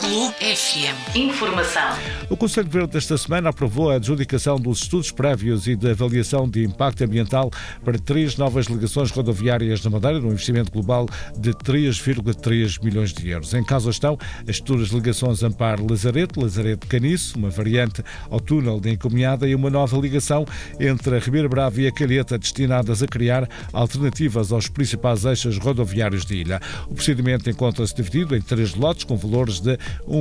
Clube FM. Informação. O Conselho Verde desta semana aprovou a adjudicação dos estudos prévios e de avaliação de impacto ambiental para 3 novas ligações rodoviárias na Madeira, num investimento global de 3,3 milhões de euros. Em causa estão as futuras ligações Amparo-Lazareto, Lazareto-Caniço, uma variante ao túnel de Encomiada e uma nova ligação entre a Ribeira Brava e a Calheta, destinadas a criar alternativas aos principais eixos rodoviários de ilha. O procedimento encontra-se dividido em 3 lotes com valores de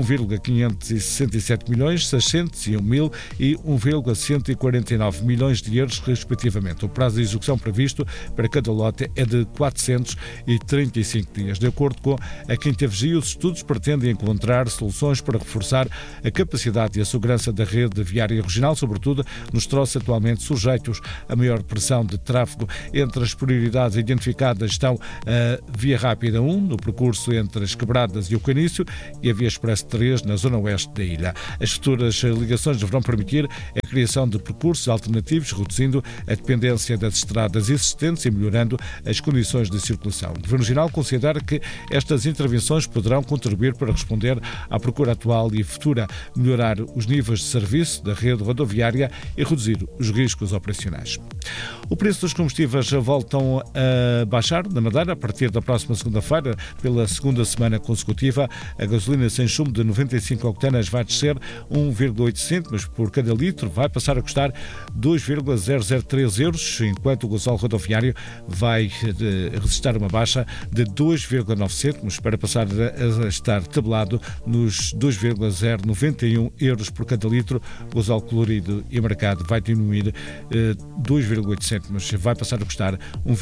1,567 milhões, 601 mil e 1,149 milhões de euros, respectivamente. O prazo de execução previsto para cada lote é de 435 dias. De acordo com a Quinta Vigia, os estudos pretendem encontrar soluções para reforçar a capacidade e a segurança da rede viária regional, sobretudo nos troços atualmente sujeitos a maior pressão de tráfego. Entre as prioridades identificadas estão a Via Rápida 1, no percurso entre as Quebradas e o Caniço, e a Via Expresso 3, na zona oeste da ilha. As futuras ligações deverão permitir a criação de percursos alternativos, reduzindo a dependência das estradas existentes e melhorando as condições de circulação. O Governo Regional considera que estas intervenções poderão contribuir para responder à procura atual e futura, melhorar os níveis de serviço da rede rodoviária e reduzir os riscos operacionais. O preço dos combustíveis voltam a baixar na Madeira a partir da próxima segunda-feira. Pela segunda semana consecutiva, a gasolina sem chumbo de 95 octanas vai descer 1,8 cêntimos por cada litro, vai passar a custar 2,003 euros, enquanto o gasóleo rodoviário vai registrar uma baixa de 2,9 cêntimos para passar a estar tabelado nos 2,091 euros por cada litro. O gasóleo colorido e marcado vai diminuir 2,8 cêntimos, vai passar a custar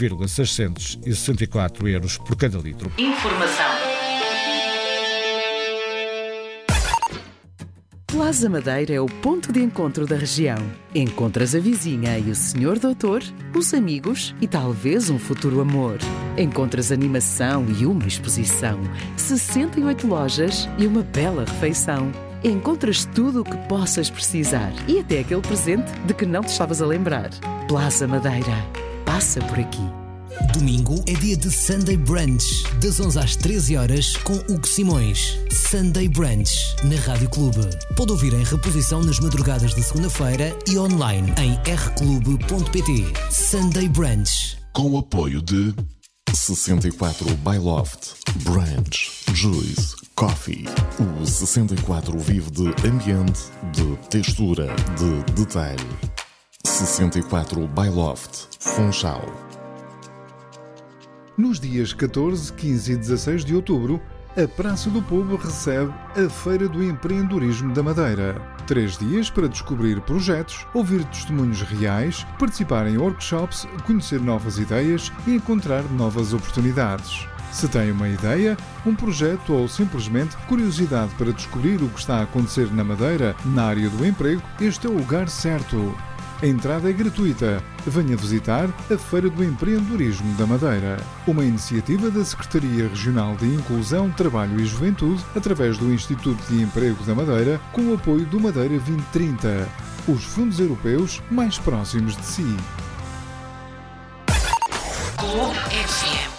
1,664 euros por cada litro. Informação. Plaza Madeira é o ponto de encontro da região. Encontras a vizinha e o senhor doutor, os amigos e talvez um futuro amor. Encontras animação e uma exposição, 68 lojas e uma bela refeição. Encontras tudo o que possas precisar e até aquele presente de que não te estavas a lembrar. Plaza Madeira. Passa por aqui. Domingo é dia de Sunday Brunch, das 11 às 13 horas com Hugo Simões. Sunday Brunch, na Rádio Clube. Pode ouvir em reposição nas madrugadas de segunda-feira e online em rclube.pt. Sunday Brunch. Com o apoio de 64 by Loft, Brunch, Juice, Coffee. O 64 vive de ambiente, de textura, de detalhe. 64 by Loft, Funchal. Nos dias 14, 15 e 16 de outubro, a Praça do Povo recebe a Feira do Empreendedorismo da Madeira. 3 dias para descobrir projetos, ouvir testemunhos reais, participar em workshops, conhecer novas ideias e encontrar novas oportunidades. Se tem uma ideia, um projeto ou simplesmente curiosidade para descobrir o que está a acontecer na Madeira, na área do emprego, este é o lugar certo. A entrada é gratuita. Venha visitar a Feira do Empreendedorismo da Madeira, uma iniciativa da Secretaria Regional de Inclusão, Trabalho e Juventude, através do Instituto de Emprego da Madeira, com o apoio do Madeira 2030, os fundos europeus mais próximos de si. Clube FM.